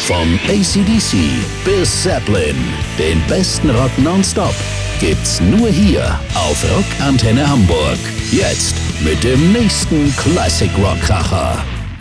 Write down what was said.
Vom AC/DC bis Zeppelin, den besten Rock nonstop, gibt's nur hier auf Rockantenne Hamburg. Jetzt mit dem nächsten Classic Rock Kracher.